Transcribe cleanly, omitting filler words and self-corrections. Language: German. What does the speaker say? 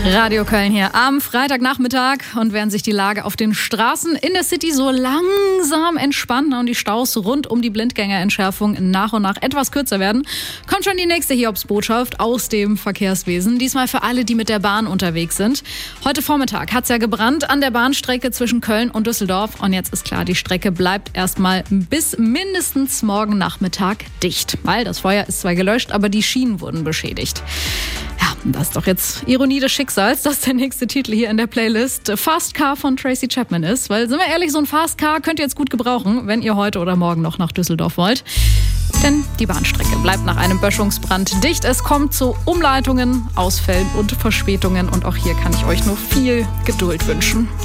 Radio Köln hier am Freitagnachmittag, und während sich die Lage auf den Straßen in der City so langsam entspannt und die Staus rund um die Blindgängerentschärfung nach und nach etwas kürzer werden, kommt schon die nächste Hiobsbotschaft aus dem Verkehrswesen. Diesmal für alle, die mit der Bahn unterwegs sind. Heute Vormittag hat es ja gebrannt an der Bahnstrecke zwischen Köln und Düsseldorf, und jetzt ist klar, die Strecke bleibt erstmal bis mindestens morgen Nachmittag dicht, weil das Feuer ist zwar gelöscht, aber die Schienen wurden beschädigt. Ja, das ist doch jetzt Ironie des Schicksals, dass der nächste Titel hier in der Playlist Fast Car von Tracy Chapman ist. Weil, sind wir ehrlich, so ein Fast Car könnt ihr jetzt gut gebrauchen, wenn ihr heute oder morgen noch nach Düsseldorf wollt. Denn die Bahnstrecke bleibt nach einem Böschungsbrand dicht. Es kommt zu Umleitungen, Ausfällen und Verspätungen. Und auch hier kann ich euch nur viel Geduld wünschen.